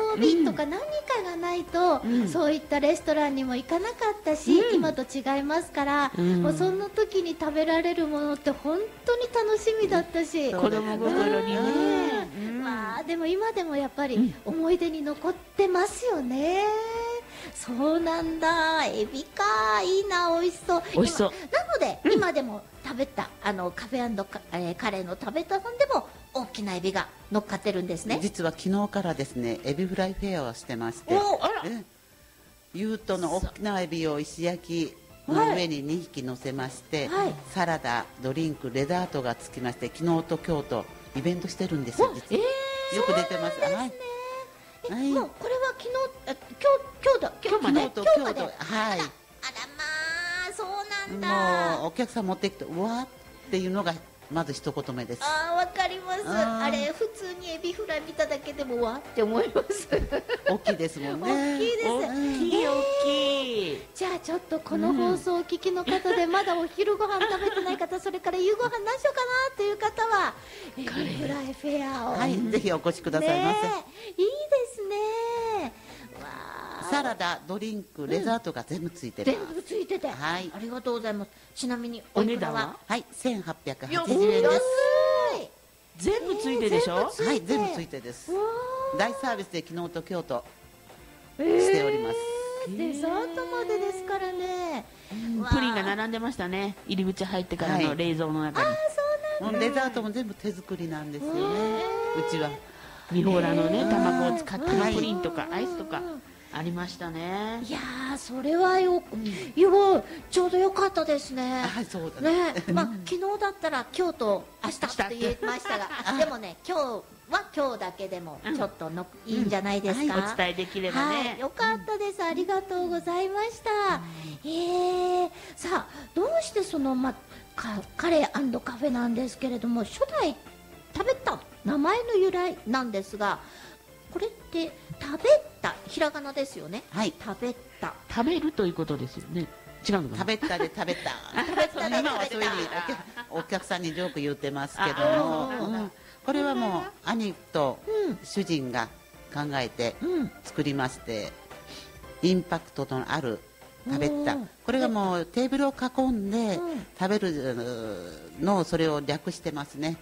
装備とか何かがないと、そういったレストランにも行かなかったし、今と違いますから、もうその時に食べられるものって本当に楽しみだったし、 子供心にね。 まあでも今でもやっぱり思い出に残ってますよね。そうなんだ、エビか、いいな、美味しそう。 美味しそう。 なので、今でも食べたカフェ&カレーの食べたさんでも大きなエビが乗っかってるんですね。 実は昨日からですね、エビフライフェアをしてまして、ユートの大きなエビを石焼きの上に2匹乗せまして、サラダ、ドリンク、デザートがつきまして、昨日と今日とイベントしてるんですよ。実はよく出てます。 もうこれは今日だ、 昨日と今日と、はい。 あらまあ、そうなんだ。 もうお客さん持ってきて、うわーっていうのがまず一言目です。 ああ、わかります。あれ普通にエビフライ見ただけでもわって思います。 大きいですもんね。 大きいです。 大きい。 じゃあちょっとこの放送をお聞きの方でまだお昼ご飯食べてない方、それから夕ご飯何しようかなっていう方はエビフライフェアを、 はい、ぜひお越しくださいませ。 いいですね。 サラダ、ドリンク、デザートが全部ついてます。 全部ついてて、 はい、 ありがとうございます。ちなみにお値段ははい、1880円です。 全部ついてでしょ。 はい、全部ついてです。大サービスで昨日と今日としております。 デザートまでですからね。 プリンが並んでましたね。入り口入ってからの冷蔵の中に。 そうなんだ。 デザートも全部手作りなんですよね。うちはミホーラのね、卵を使ったプリンとかアイスとかありましたね。 いやー、それはちょうどよかったですね。 はい、そうだね。 まあ昨日だったら今日と明日って言いましたが、でもね、今日は今日だけでもちょっといいんじゃないですか。 お伝えできればね。 よかったです。ありがとうございました。さあ、どうしてそのカレー&カフェなんですけれども、初代食べた名前の由来なんですが、これって食べた、ひらがなですよね。 はい。 食べた。 食べるということですよね。違うのかな。 食べたで食べた。今はそういうふうにお客さんにジョーク言ってますけども、これはもう兄と主人が考えて作りまして、インパクトのある食べた。これがもうテーブルを囲んで食べるのを、それを略してますね。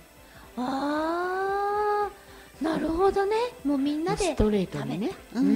ああ、なるほどね。もうみんなでストレートにね。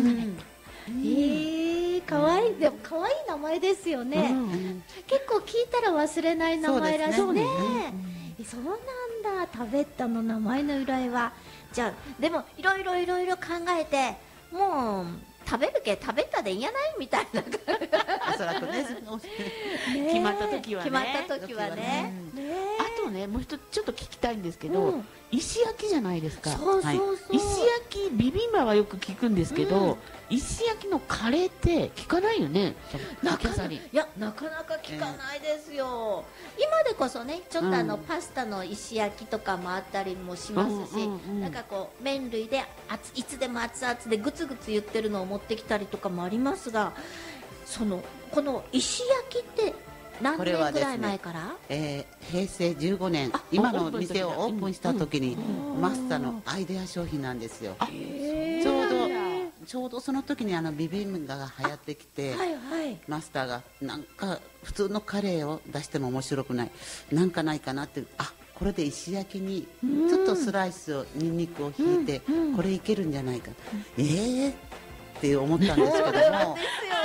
かわいい。でもかわいい名前ですよね。結構聞いたら忘れない名前らしいね。そうなんだ。食べたの名前の由来は、じゃあでもいろいろ考えて、もう食べるけ食べたでいいんやないみたいな。 おそらくね。 決まった時はね。 決まった時はね。 あとね、もう一つちょっと聞きたいんですけど、石焼きじゃないですか。 そうそうそう。 石焼きビビンバはよく聞くんですけど、石焼きのカレーって聞かないよね。 なかなか聞かないですよ。今でこそね、ちょっとパスタの石焼きとかもあったりもしますし、なんかこう麺類でいつでも熱々でグツグツ言ってるのを持ってきたりとかもありますが、この石焼きって何年ぐらい前から？ 平成15年、今の店をオープンした時にマスターのアイデア商品なんですよ。ちょうどその時にビビンバが流行ってきて、マスターがなんか普通のカレーを出しても面白くない、なんかないかなって、これで石焼きにちょっとスライスをニンニクを引いて、これいけるんじゃないか、って思ったんですけども、でも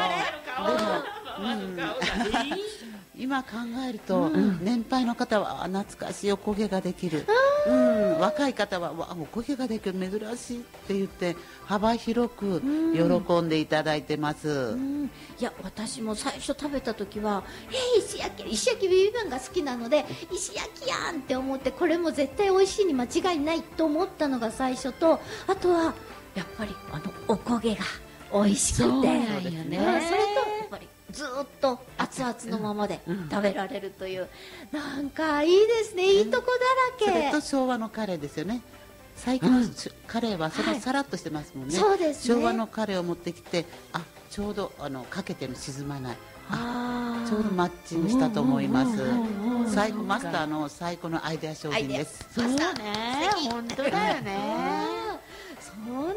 今考えると、年配の方は懐かしいおこげができる、若い方はおこげができる珍しいって言って幅広く喜んでいただいてます。 いや、私も最初食べた時は石焼きビビンバが好きなので、石焼きやんって思って、これも絶対美味しいに間違いないと思ったのが最初と、あとはやっぱりおこげが美味しくて、それとやっぱりずっと熱々のままで食べられるという、なんかいいですね。いいとこだらけ。 それと昭和のカレーですよね。最近のカレーはさらっとしてますもんね。 そうですね。 昭和のカレーを持ってきて、ちょうどかけても沈まない、ちょうどマッチングしたと思います。マスターの最高のアイデア商品です。 そうね、本当だよね。